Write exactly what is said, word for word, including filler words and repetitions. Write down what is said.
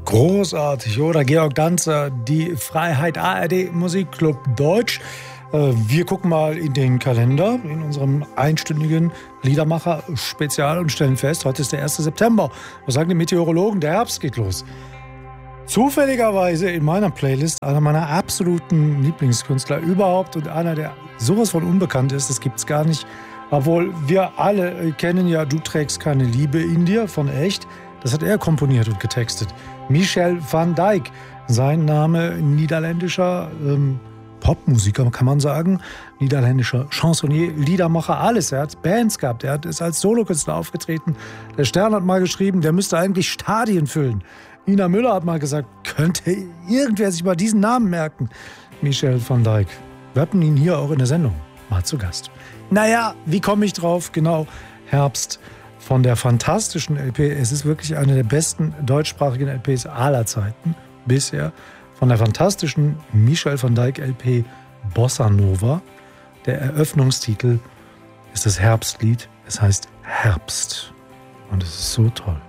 Großartig, oder? Georg Danzer, die Freiheit A R D Musikclub Deutsch. Wir gucken mal in den Kalender, in unserem einstündigen Liedermacher-Spezial und stellen fest, heute ist der erste September. Was sagen die Meteorologen? Der Herbst geht los. Zufälligerweise in meiner Playlist einer meiner absoluten Lieblingskünstler überhaupt und einer, der sowas von unbekannt ist, das gibt's gar nicht. Obwohl wir alle kennen ja Du trägst keine Liebe in dir von Echt. Das hat er komponiert und getextet. Michel van Dijk, sein Name, niederländischer ähm, Popmusiker, kann man sagen. Niederländischer Chansonnier, Liedermacher, alles. Er hat Bands gehabt, er hat, ist als Solokünstler aufgetreten. Der Stern hat mal geschrieben, der müsste eigentlich Stadien füllen. Nina Müller hat mal gesagt, könnte irgendwer sich mal diesen Namen merken? Michel van Dijk. Wir hatten ihn hier auch in der Sendung mal zu Gast. Naja, wie komme ich drauf? Genau, Herbst. Von der fantastischen L P, es ist wirklich eine der besten deutschsprachigen L Ps aller Zeiten bisher, von der fantastischen Michel van Dijk L P Bossa Nova. Der Eröffnungstitel ist das Herbstlied, es heißt Herbst und es ist so toll.